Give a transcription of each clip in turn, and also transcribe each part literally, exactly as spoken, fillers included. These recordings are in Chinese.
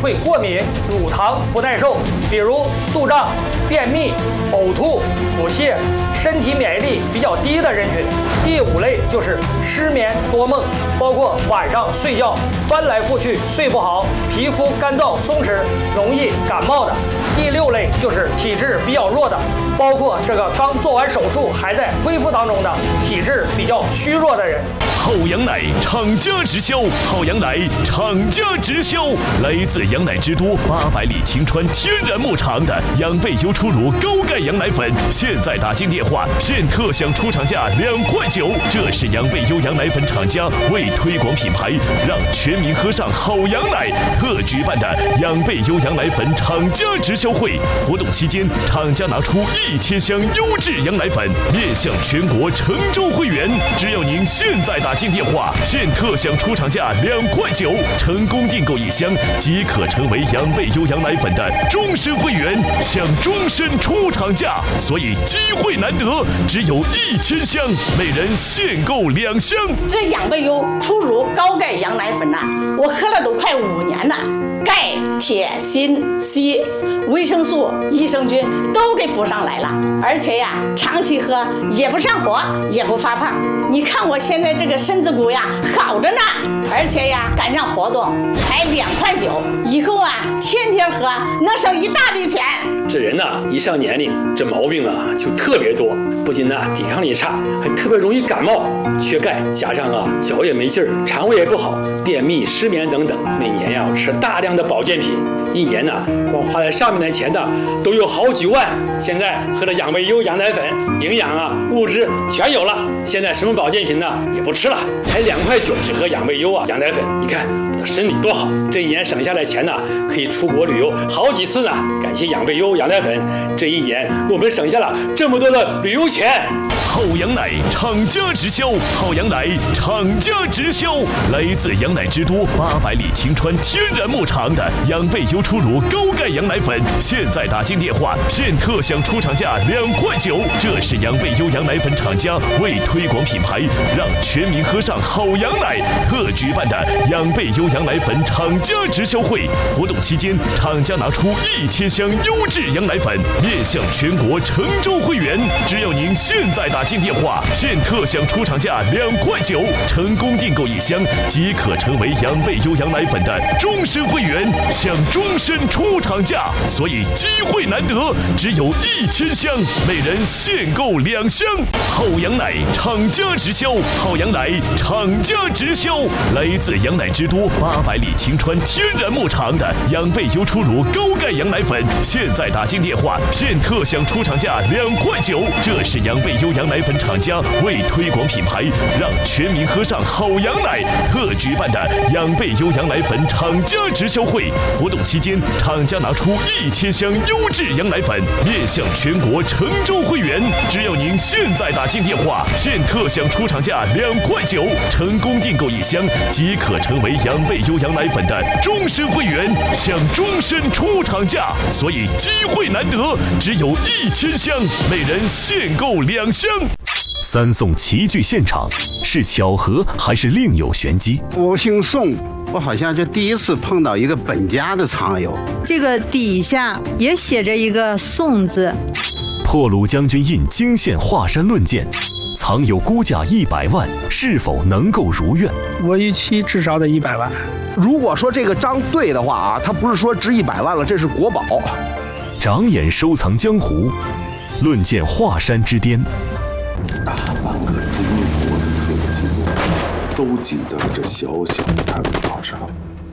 会过敏、乳糖不耐受，比如肚胀、便秘、呕吐、腹泻，身体免疫力比较低的人群。第五类就是失眠多梦，包括晚上睡觉翻来覆去睡不好，皮肤干燥松弛，容易感冒的。第六类就是体质比较弱的，包括这个刚做完手术还在恢复当中的，体质比较虚弱的人。 好羊奶厂家直销，好羊奶厂家直销，来自羊奶之都八百里晴川天然牧场的养倍优初乳高钙羊奶粉，现在打进电话，现特享出厂价两块九。这是养倍优羊奶粉厂家为推广品牌，让全民喝上好羊奶特举办的养倍优羊奶粉厂家直销会。活动期间，厂家拿出一千箱优质羊奶粉，面向全国诚州会员，只要您现在打进电话，现特享出厂价两块九，成功订购一箱即可成为养倍优羊奶粉的终身会员，享终身出厂价。所以机会难得，只有一千箱，每人限购两箱。 这养倍优初乳高钙羊奶粉呐、啊，我喝了都快五年了，钙、铁、锌、硒、维生素、益生菌都给补上来了，而且呀，长期喝也不上火，也不发胖。你看我现在这个身子骨呀，好着呢，而且呀，赶上活动才两块九，以后啊，天天喝能省一大笔钱。 这人呐、啊，一上年龄，这毛病啊就特别多，不仅呐、啊、抵抗力差，还特别容易感冒、缺钙，加上啊脚也没劲儿，肠胃也不好，便秘、失眠等等，每年呀要吃大量的保健品，一年呢、啊、光花在上面的钱呢都有好几万。现在喝了养倍优羊奶粉，营养啊物质全有了，现在什么保健品呢也不吃了，才两块九，只喝养倍优啊羊奶粉，你看我的身体多好，这一年省下来钱呢可以出国旅游好几次呢。感谢养倍优羊奶粉，这一年我们省下了这么多的旅游钱。 好羊奶厂家直销，好羊奶厂家直销，来自羊奶之都八百里晴川天然牧场的养倍优初乳高钙羊奶粉，现在打进电话，现特享出厂价两块九。这是养倍优羊奶粉厂家为推广品牌，让全民喝上好羊奶特举办的养倍优羊奶粉厂家直销会。活动期间，厂家拿出一千箱优质羊奶粉，面向全国诚州会员，只要您现在打进电话，现特享出厂价两块九，成功订购一箱即可成为养倍优羊奶粉的终身会员，享终身出厂价。所以机会难得，只有一千箱，每人限购两箱。好羊奶厂家直销，好羊奶厂家直销，来自羊奶之都八百里晴川天然牧场的养倍优初乳高钙羊奶粉，现在打进电话，现特享出厂价两块九。这是养倍优羊奶粉厂家为推广品牌，让全民喝上好羊奶特举办的养倍优羊奶粉厂家直销会。活动期间，厂家拿出一千箱优质羊奶粉，面向全国诚州会员，只要您现在打进电话，现特享出厂价两块九，成功订购一箱即可成为养倍优羊奶粉的终身会员，享终身出厂价。所以机会难得，只有一千箱，每人限购两箱。 三宋齐聚现场，是巧合还是另有玄机？ 我姓宋，我好像就第一次碰到一个本家的藏友， 这个底下也写着一个宋字。 破虏将军印惊现华山论剑，藏有估价一百万，是否能够如愿？ 我预期至少得一百万。 如果说这个章对的话啊，它不是说值一百万了，这是国宝。 长眼收藏江湖，论剑华山之巅。 大半个中国的特级部都挤到这小小的太平岛上。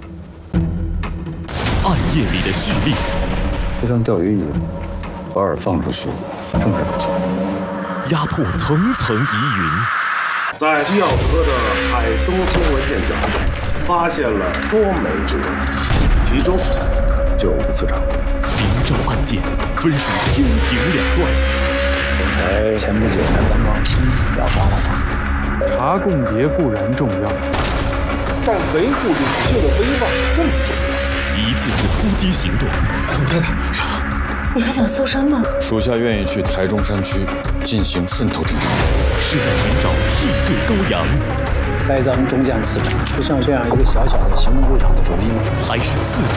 暗夜里的蓄力， 就像钓鱼一样，把饵放出去，剩下的就压迫层层疑云。 在基奥河的海东青文件夹中，发现了多枚指纹，其中就有个次长。 明照案件，分属天平两断。 我才前不久才刚刚亲自调查了他。 查共谍固然重要， 但维护领袖的威望更重要。 一次次突击行动， 我看看，上。 你还想搜山吗？ 属下愿意去台中山区进行渗透侦查。 是在寻找替罪羔羊， 栽赃中将次长，就像这样一个小小的行政部长的主意吗？ 还是自主